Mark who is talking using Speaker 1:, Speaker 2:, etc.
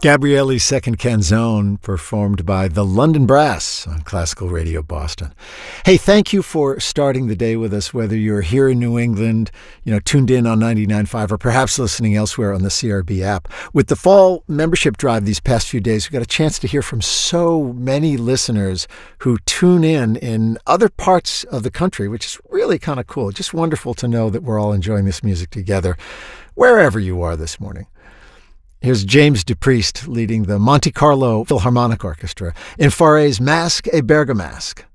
Speaker 1: Gabrielli's Second Canzone, performed by the London Brass on Classical Radio Boston. Hey, thank you for starting the day with us, whether you're here in New England, tuned in on 99.5, or perhaps listening elsewhere on the CRB app. With the fall membership drive these past few days, we got a chance to hear from so many listeners who tune in other parts of the country, which is really kind of cool. Just wonderful to know that we're all enjoying this music together, wherever you are this morning. Here's James DuPriest leading the Monte Carlo Philharmonic Orchestra in Fauré's Masque et Bergamasque.